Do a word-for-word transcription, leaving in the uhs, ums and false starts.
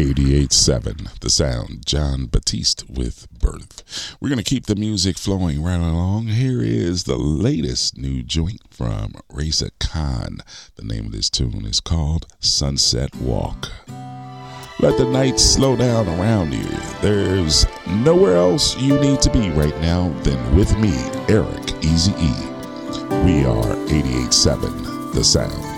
eighty-eight point seven The Sound, John Batiste with Birth. We're going to keep the music flowing right along. Here is the latest new joint from Raisa Khan. The name of this tune is called Sunset Walk. Let the night slow down around you. There's nowhere else you need to be right now than with me, Eric Eazy-E. We are eighty-eight point seven The Sound.